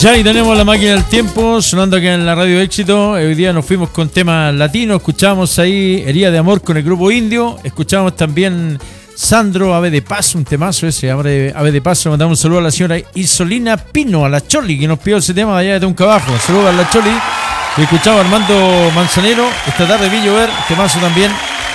Ya, y tenemos la máquina del tiempo sonando aquí en la Radio Éxito. Hoy día nos fuimos con temas latinos. Escuchamos ahí Herida de Amor con el grupo Indio. Escuchamos también Sandro, Ave de Paso, un temazo ese, Ave de Paso. Mandamos un saludo a la señora Isolina Pino, a la Choli, que nos pidió ese tema de allá de Tunca Abajo. Saludos a la Choli. Y escuchamos a Armando Manzanero, esta tarde vi llover, temazo también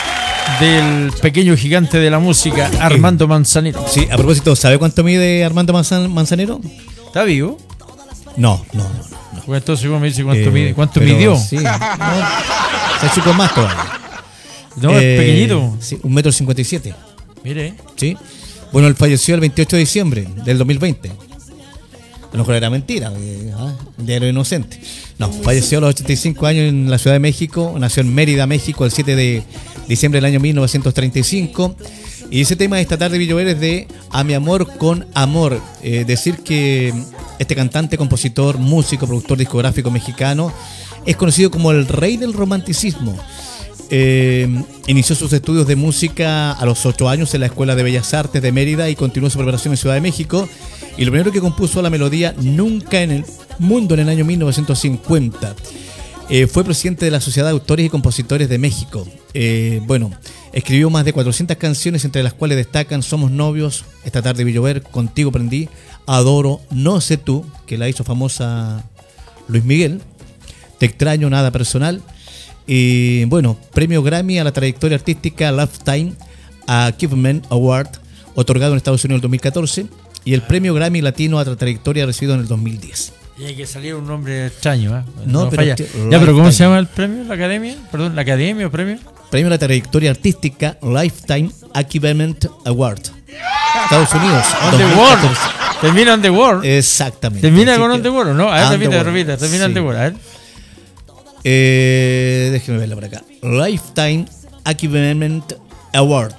del pequeño gigante de la música, Armando Manzanero. Sí, a propósito, ¿sabe cuánto mide Armando Manzanero? ¿Está vivo? No. Pues entonces, ¿cómo me dice cuánto mide? ¿Cuánto midió? Sí, no, ese chico más todavía. No, es pequeñito. Sí, 1,57 m. Mire. Sí. Bueno, él falleció el 28 de diciembre del 2020. A lo mejor era mentira, de héroe inocente. No, falleció a los 85 años en la Ciudad de México. Nació en Mérida, México, el 7 de diciembre del año 1935. Y ese tema de esta tarde Villover es de A mi amor con amor. Decir que este cantante, compositor, músico, productor discográfico mexicano es conocido como el rey del romanticismo. Inició sus estudios de música a los 8 años en la Escuela de Bellas Artes de Mérida y continuó su preparación en Ciudad de México. Y lo primero que compuso la melodía Nunca en el Mundo en el año 1950. Fue presidente de la Sociedad de Autores y Compositores de México. Escribió más de 400 canciones, entre las cuales destacan Somos Novios, Esta Tarde Vi Llover, Contigo Prendí, Adoro, No Sé Tú, que la hizo famosa Luis Miguel, Te Extraño, Nada Personal. Y premio Grammy a la trayectoria artística Lifetime Achievement Award, otorgado en Estados Unidos en el 2014, y el premio Grammy Latino a la trayectoria recibido en el 2010. Y hay que salir un nombre extraño, ¿eh? No, pero falla. Pero ¿cómo se llama el premio? ¿La academia? Perdón, ¿la academia o premio? Premio a la trayectoria artística Lifetime Achievement Award. Estados Unidos. On the World. Termina on the World. Exactamente. ¿Termina con on the World o no? A ver, repita. Termina on the World. A ver. Déjeme verla por acá. Lifetime Achievement Award.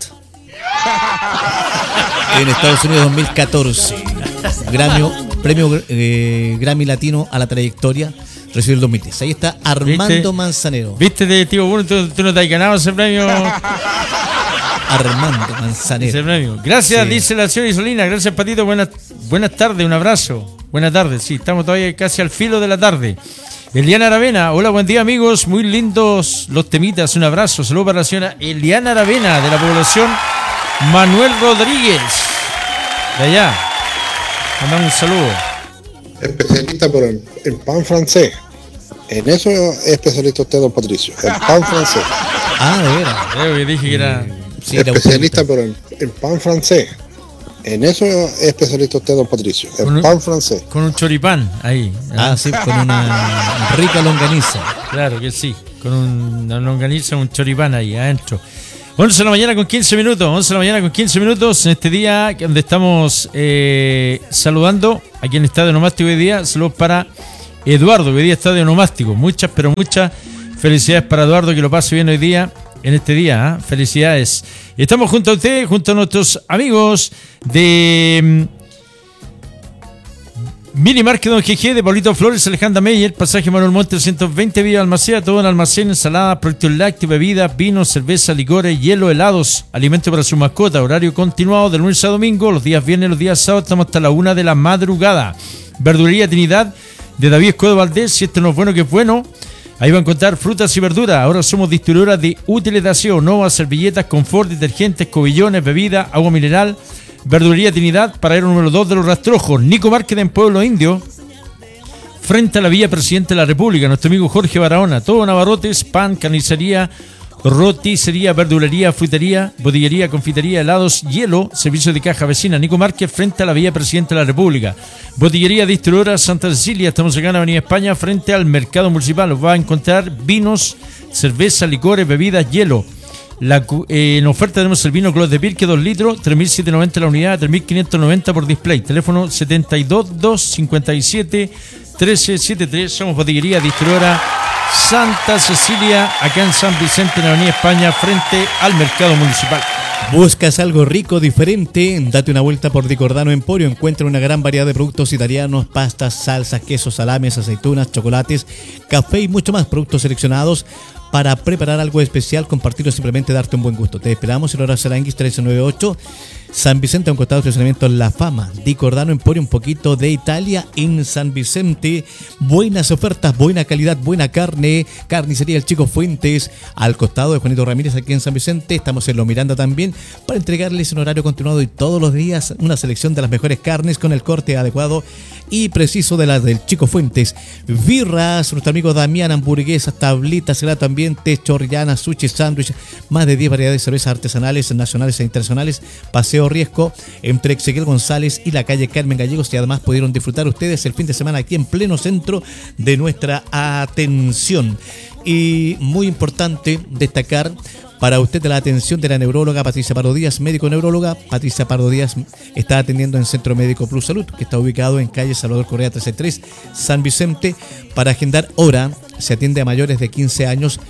En Estados Unidos 2014. Premio Grammy Latino a la trayectoria recibió el 2010. Ahí está Armando Manzanero. ¿Viste, tío? Bueno, tú no te has ganado ese premio. Armando Manzanero. Ese premio. Gracias, sí. Dice la señora Isolina. Gracias, Patito. Buenas tardes, un abrazo. Buenas tardes. Sí, estamos todavía casi al filo de la tarde. Eliana Aravena, hola, buen día amigos, muy lindos los temitas, un abrazo, saludos para la señora Eliana Aravena de la población Manuel Rodríguez, de allá, mandamos un saludo. Especialista por el pan francés, en eso es especialista usted, don Patricio, el pan francés. De veras. Creo que dije que era... Sí, especialista por el pan francés. En eso es especialista usted, don Patricio. El pan francés. Con un choripán ahí. Sí, con una rica longaniza. Claro que sí. Con una longaniza, un choripán ahí adentro. 11 de la mañana con 15 minutos. 11 de la mañana con 15 minutos. En este día donde estamos saludando a quien está de onomástico hoy día. Saludos para Eduardo, que hoy día está de onomástico. Muchas felicidades para Eduardo, que lo pase bien hoy día. En este día, felicidades. Estamos junto a usted, junto a nuestros amigos de Mini Market Don GG, de Pablito Flores, Alejandra Meyer, Pasaje Manuel Monte 120, Villa Almacén, todo en almacén, ensalada, productos lácteos, bebidas, vinos, cerveza, licores, hielo, helados, alimento para su mascota, horario continuado de lunes a domingo, los días viernes, los días sábados, estamos hasta la 1 de la madrugada. Verdulería Trinidad, de David Escodo Valdés, si esto no es bueno, que es bueno. Ahí va a encontrar frutas y verduras. Ahora somos distribuidoras de útiles de aseo, novas, servilletas, confort, detergentes, cobillones, bebidas, agua mineral. Verdulería Trinidad, paradero número 2 de Los Rastrojos. Nico Market en Pueblo Indio, frente a la Villa Presidente de la República. Nuestro amigo Jorge Barahona. Todo en abarrotes, pan, carnicería, roticería, verdulería, frutería, botillería, confitería, helados, hielo, servicio de caja vecina. Nico Market frente a la Villa Presidente de la República. Botillería distribuidora Santa Cecilia, estamos acá en Avenida España frente al Mercado Municipal. Los va a encontrar vinos, cerveza, licores, bebidas, hielo. En oferta tenemos el vino Clos de Pirque 2 litros, 3.790 la unidad, 3.590 por display. Teléfono 722571373. Somos botillería distribuidora Santa Cecilia, acá en San Vicente, en la Avenida España, frente al Mercado Municipal. ¿Buscas algo rico, diferente? Date una vuelta por Di Cordano Emporio. Encuentra una gran variedad de productos italianos, pastas, salsas, quesos, salames, aceitunas, chocolates, café y mucho más. Productos seleccionados para preparar algo especial, compartirlo, simplemente darte un buen gusto. Te esperamos en Horacio Aranguis 1398, San Vicente, a un costado de estacionamiento La Fama. Di Cordano Emporio, un poquito de Italia en San Vicente. Buenas ofertas, buena calidad, buena carne. Carnicería El Chico Fuentes, al costado de Juanito Ramírez, aquí en San Vicente. Estamos en Lo Miranda también, para entregarles un horario continuado y todos los días una selección de las mejores carnes con el corte adecuado y preciso de las del Chico Fuentes. Birras, nuestro amigo Damián, hamburguesas, tablitas, helado ambiente, chorrillana, sushi, sándwich, más de 10 variedades de cervezas artesanales, nacionales e internacionales. Paseo Riesgo entre Ezequiel González y la calle Carmen Gallegos, y además pudieron disfrutar ustedes el fin de semana aquí en pleno centro de nuestra atención. Y muy importante destacar para usted la atención de la neuróloga Patricia Pardo Díaz, médico neuróloga. Patricia Pardo Díaz está atendiendo en Centro Médico Plus Salud, que está ubicado en calle Salvador Correa 363, San Vicente. Para agendar hora, se atiende a mayores de 15 años,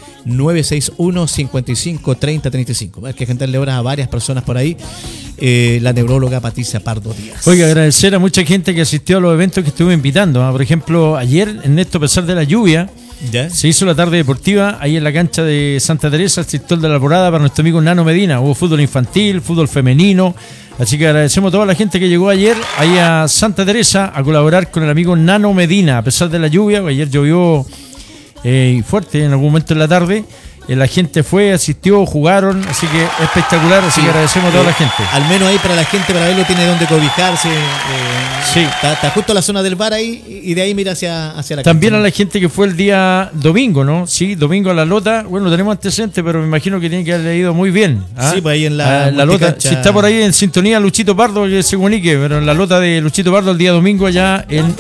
961-55-30-35. Hay que agendarle horas a varias personas por ahí. La neuróloga Patricia Pardo Díaz. Oiga, agradecer a mucha gente que asistió a los eventos que estuve invitando. Por ejemplo, ayer, Ernesto, a pesar de la lluvia, ¿ya? Se hizo la tarde deportiva ahí en la cancha de Santa Teresa, el sector de la Alborada, para nuestro amigo Nano Medina. Hubo fútbol infantil, fútbol femenino. Así que agradecemos a toda la gente que llegó ayer ahí a Santa Teresa a colaborar con el amigo Nano Medina. A pesar de la lluvia, ayer llovió fuerte en algún momento en la tarde. La gente fue, asistió, jugaron, así que espectacular, así que agradecemos a toda la gente. Al menos ahí para la gente, para verlo, tiene donde cobijarse. Sí. Está justo a la zona del bar ahí, y de ahí mira hacia la También cancha. A la gente que fue el día domingo, ¿no? Sí, domingo a la Lota. Bueno, tenemos antecedentes, pero me imagino que tiene que haber ido muy bien. ¿Ah? Sí, pues ahí en la Lota. Si está por ahí en sintonía Luchito Pardo, que se comunique, pero en la Lota de Luchito Pardo el día domingo allá en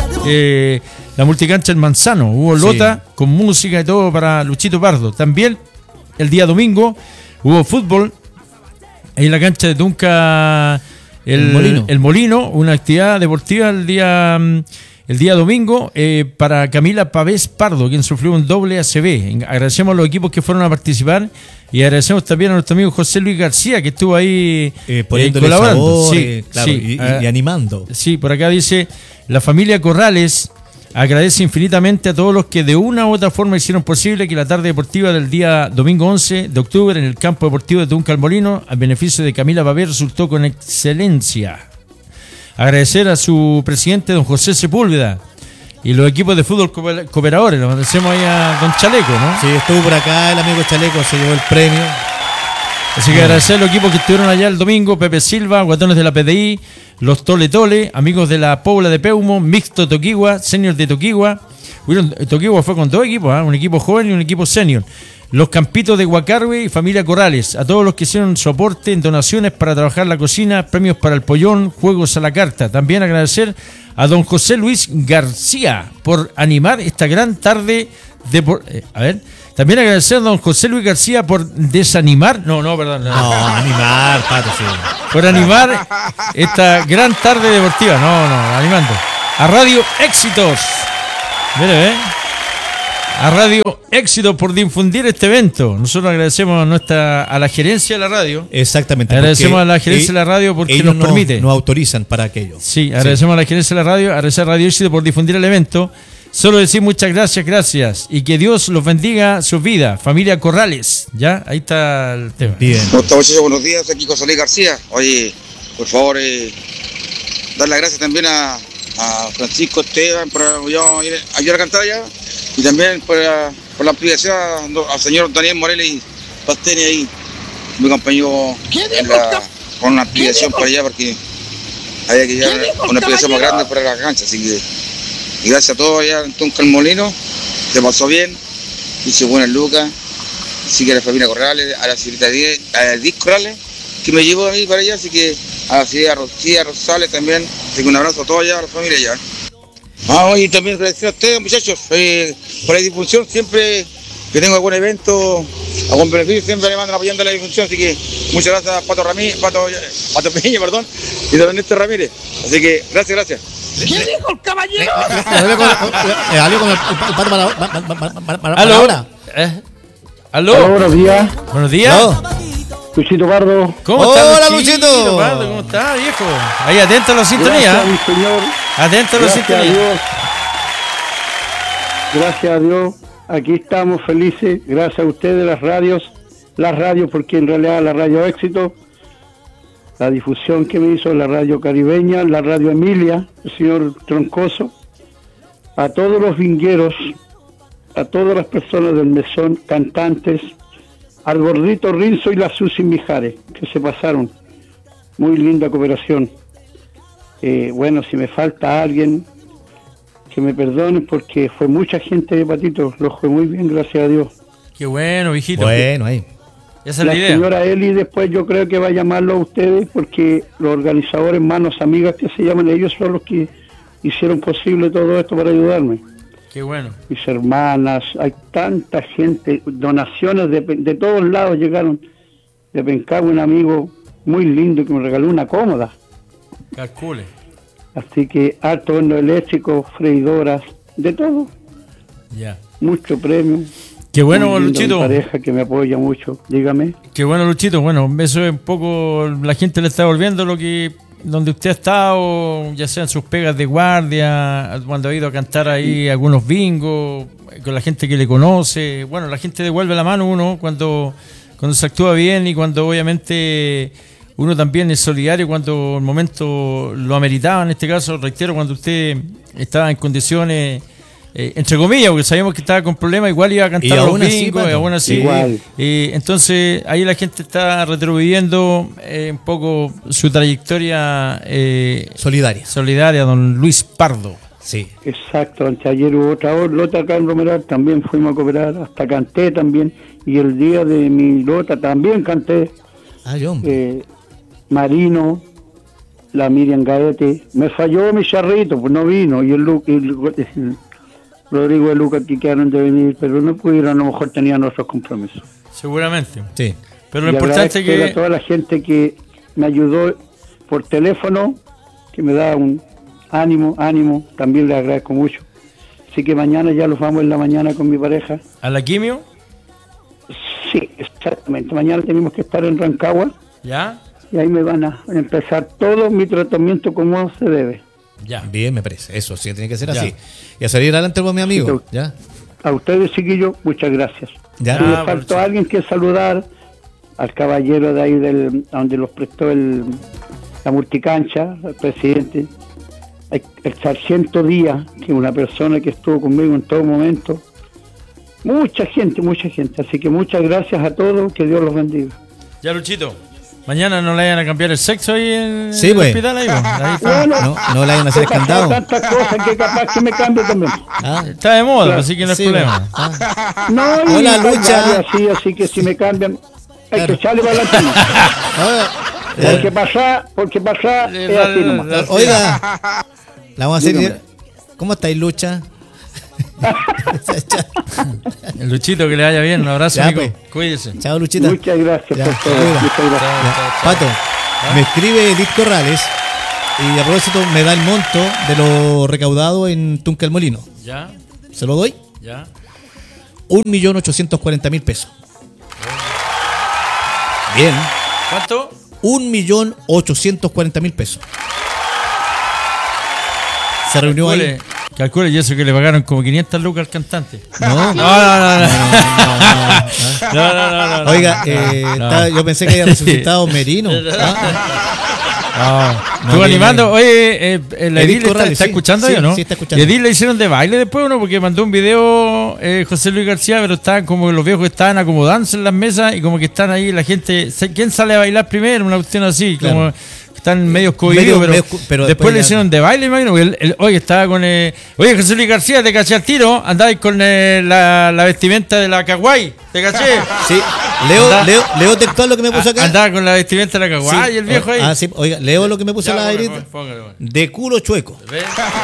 la multicancha El Manzano. Hubo Lota con música y todo para Luchito Pardo. También el día domingo hubo fútbol en la cancha de Tunca el Molino, una actividad deportiva el día domingo para Camila Pavés Pardo, quien sufrió un doble ACV. Agradecemos a los equipos que fueron a participar y agradecemos también a nuestro amigo José Luis García, que estuvo ahí colaborando. Sabor, claro, y animando. Sí, por acá dice: la familia Corrales agradece infinitamente a todos los que de una u otra forma hicieron posible que la tarde deportiva del día domingo 11 de octubre en el campo deportivo de Tunca el Molino, al beneficio de Camila Pavés, resultó con excelencia. Agradecer a su presidente, don José Sepúlveda, y los equipos de fútbol cooperadores. Lo agradecemos ahí a don Chaleco, ¿no? Sí, estuvo por acá el amigo Chaleco, se llevó el premio. Así que agradecer a los equipos que estuvieron allá el domingo: Pepe Silva, Guatones de la PDI, los Tole Tole, amigos de la Pobla de Peumo, Mixto Toquigua, Senior de Toquigua. Bueno, Toquigua fue con dos equipos, un equipo joven y un equipo senior. Los Campitos de Guacarwe y familia Corrales, a todos los que hicieron soporte en donaciones para trabajar la cocina, premios para el pollón, juegos a la carta. También agradecer a don José Luis García por animar esta gran tarde de... También agradecer a don José Luis García por desanimar... No, animar, Pato, sí. Por animar esta gran tarde deportiva. Animando. A Radio Éxitos. Mire, a Radio Éxitos por difundir este evento. Nosotros agradecemos a la gerencia de la radio. Exactamente. Agradecemos a la gerencia de la radio porque nos permite. Nos autorizan para aquello. Sí, agradecemos a la gerencia de la radio, agradecer a Radio Éxitos por difundir el evento. Solo decir muchas gracias y que Dios los bendiga su vida, familia Corrales. Ya, ahí está el tema. Bien. Muchachos, buenos días, aquí José Luis García. Oye, por favor, dar las gracias también a Francisco Esteban por ayudar a cantar allá, y también por la ampliación al señor Daniel Morelli Pasteni ahí, mi compañero, con una ampliación para allá, porque había que llevar una ampliación más grande para la cancha, así que... Y gracias a todos allá en Tunca el Molino, se pasó bien, hice buenas lucas, así que a la familia Corrales, a la señorita Diz Corrales, que me llevó a mí para allá, así que a la señorita Rocía Rosales también, así que un abrazo a todos allá, a la familia allá. Y también agradecer a ustedes, muchachos, por la difusión. Siempre que tengo algún evento, algún beneficio, siempre me mandan apoyando la difusión, así que muchas gracias a Pato Peña, y a don Néstor Ramírez, así que gracias. ¿Qué dijo el caballero? Hablé con el Pato para ¿Aló? ¿Aló? Buenos días. Buenos días. Luchito Pardo. ¿Cómo estás, Hola, Luchito? Pardo, ¿cómo estás, viejo? Ahí atento a la sintonía. Gracias, mi señor. Atento a la sintonía. Gracias a Dios. aquí estamos felices, gracias a ustedes, las radios, porque en realidad la radio Éxito, la difusión que me hizo la radio caribeña, la radio Emilia, el señor Troncoso, a todos los vingueros, a todas las personas del mesón, cantantes, al gordito Rinzo y la Susi Mijares, que se pasaron. Muy linda cooperación. Bueno, si me falta alguien, que me perdonen porque fue mucha gente, Patito, lo fue muy bien, gracias a Dios. Qué bueno, viejito. Bueno, ahí. Esa es La la idea. señora Eli después yo creo que va a llamarlo a ustedes porque los organizadores, manos amigas que se llaman, ellos son los que hicieron posible todo esto para ayudarme. Qué bueno. Mis hermanas, hay tanta gente, donaciones de todos lados llegaron. De Pencagua, un amigo muy lindo que me regaló una cómoda. Calcule. Así que alto horno eléctrico, freidoras, de todo. Ya. Mucho premio. Qué bueno, Muy lindo, Luchito. mi pareja que me apoya mucho. Dígame. Qué bueno, Luchito. Bueno, eso es un poco. La gente le está volviendo lo que. Donde usted ha estado, ya sean sus pegas de guardia, cuando ha ido a cantar ahí algunos bingos, con la gente que le conoce. Bueno, la gente devuelve la mano uno cuando se actúa bien y cuando obviamente uno también es solidario cuando el momento lo ameritaba. En este caso, reitero, cuando usted estaba en condiciones, entre comillas, porque sabíamos que estaba con problemas, igual iba a cantar Y los aún así, bingos, y Pato. aún así. Igual. Entonces, ahí la gente está retribuyendo un poco su trayectoria Solidaria. don Luis Pardo. Sí. Exacto, anteayer hubo otra lota acá en Romeral, también fuimos a cooperar, hasta canté también, y el día de mi lota también canté. Ay, Marino, la Miriam Gaete, me falló mi charrito, pues no vino, y el Rodrigo de Lucas que quedaron de venir, pero no pudieron, a lo mejor tenían otros compromisos. Seguramente. Sí. Pero lo Y importante es agradecer que... a toda la gente que me ayudó por teléfono, que me da un ánimo, también les agradezco mucho. Así que mañana ya los vamos en la mañana con mi pareja. ¿A la quimio? Sí, exactamente. Mañana tenemos que estar en Rancagua ¿Ya? y ahí me van a empezar todo mi tratamiento como se debe. Ya. Bien, me parece. Eso sí, tiene que ser Ya. así. Y a salir adelante con mi amigo. Sí, ¿Ya? A ustedes, chiquillos, muchas gracias. Ya. Si me Ah, faltó bueno, alguien que saludar al caballero de ahí a donde los prestó la multicancha, al presidente, el sargento Díaz, que es una persona que estuvo conmigo en todo momento. Mucha gente. Así que muchas gracias a todos, que Dios los bendiga. Ya, Luchito. Mañana no le vayan a cambiar el sexo ahí en Sí, el pues. hospital. Ahí, pues. Ahí está. Bueno, No le vayan a hacer he pasado escandado. tantas cosas que capaz que me cambie también. Ah, Está de moda, Claro. así que no es sí, problema. ah. No, y Hola, hay Lucha. varios así que si me cambian, hay Claro. que echarle para adelante. ¿No? Ah, Porque pasar es así nomás. Oiga, la vamos a hacer. Dígame. ¿Cómo estáis, Lucha? El Luchito, que le vaya bien. Un abrazo, Ya, amigo. pues. Cuídese. Chao, Luchita. Muchas gracias Ya, por todo. cuida. Muchas gracias. Ya. Pato, me escribe Edith Corrales y a propósito me da el monto de lo recaudado en Tunca el Molino. Ya, ¿Se lo doy? ya. 1.840.000 pesos. Bien. ¿Cuánto? 1.840.000 pesos. Se reunió ahí. Calcule, y eso que le pagaron como 500 lucas al cantante. No, No. Oiga, yo pensé que había resucitado Merino. Estuvo animando. Oye, la Edith Edith Corrales, está sí, escuchando sí, ahí, ¿o no? sí, está escuchando. Y Edith le hicieron de baile después, ¿no? Porque mandó un video José Luis García, pero estaban como los viejos estaban acomodándose en las mesas y como que están ahí la gente. ¿Quién sale a bailar primero? Una cuestión así, Claro. como están medio cohibidos, pero después le ya- hicieron de baile, imagino. Oye, estaba con. Oye, José Luis García, te caché al tiro. Andabais con la vestimenta de la Kawaii. Te caché. Sí, leo textual lo que me puso acá. Andaba con la vestimenta de la Kawaii, Sí. el viejo ahí. Ah, sí, oiga, leo lo que me puso Ya, la póngale, Edith. póngale. De culo chueco. ¿Ves?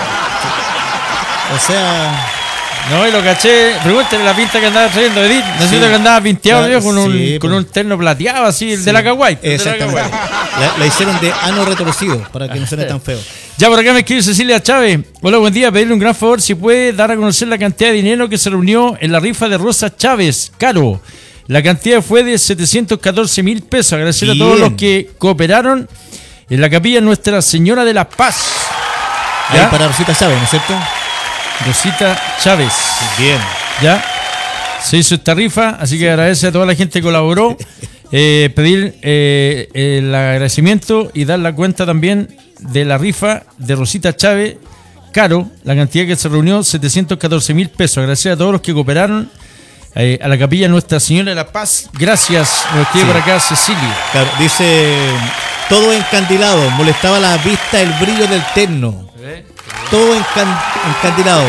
O sea, No, y lo caché. Pregúntale la pinta que andaba trayendo Edith. Necesito Sí. que andaba pinteado, Claro, viejo, sí, con pues. un terno plateado así, el de la Kawaii. el de la exactamente. Kawaii. La hicieron de ano retorcido para que no suene tan feo. Ya por acá me escribe Cecilia Chávez. Hola, buen día. Pedirle un gran favor si puede dar a conocer la cantidad de dinero que se reunió en la rifa de Rosa Chávez. Caro. La cantidad fue de 714.000 pesos. Agradecer a todos Bien. los que cooperaron en la capilla Nuestra Señora de la Paz. Ahí ¿Ya? para Rosita Chávez, ¿no es cierto? Rosita Chávez. Bien. ¿Ya? se hizo esta rifa, así que agradece a toda la gente que colaboró. Pedir el agradecimiento y dar la cuenta también de la rifa de Rosita Chávez Caro, la cantidad que se reunió, 714.000 pesos. Agradecer a todos los que cooperaron, a la capilla Nuestra Señora de la Paz. Gracias, nos escribe por acá Cecilia. Claro, dice, todo encandilado, molestaba la vista el brillo del terno. Todo encandilado.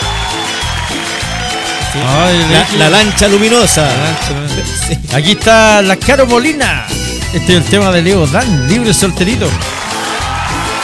Sí. Ay, la lancha luminosa. Sí. Aquí está la Caro Molina. Este es el tema de Leo Dan, libre solterito.